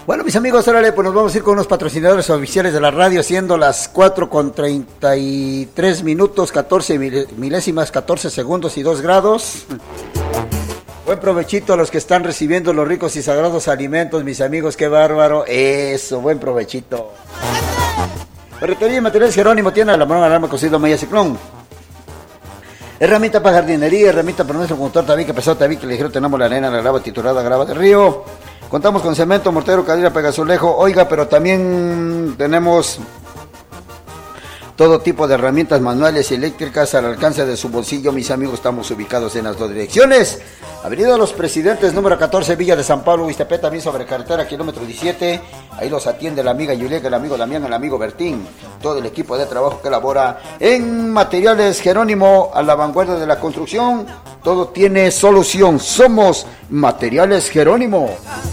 Bueno, mis amigos, órale, pues nos vamos a ir con unos patrocinadores oficiales de la radio, siendo las 4:33 minutos, 14 milésimas, 14 segundos y 2 grados. Buen provechito a los que están recibiendo los ricos y sagrados alimentos, mis amigos, qué bárbaro. Eso, buen provechito. Ferretería y Materiales Jerónimo, tienda de la mano alarma cocido Maya Ciclón. Herramienta para jardinería, herramienta para nuestro conductor tabique, pesado tabique ligero, tenemos la arena, la grava titulada grava de río. Contamos con cemento, mortero, cadera, pegazulejo, oiga, pero también tenemos todo tipo de herramientas manuales y eléctricas al alcance de su bolsillo, mis amigos. Estamos ubicados en las dos direcciones. Avenida Los Presidentes, número 14, Villa de San Pablo, Huistepec, también sobre carretera, kilómetro 17. Ahí los atiende la amiga Yulieka, el amigo Damián, el amigo Bertín. Todo el equipo de trabajo que elabora en Materiales Jerónimo, a la vanguardia de la construcción. Todo tiene solución. Somos Materiales Jerónimo.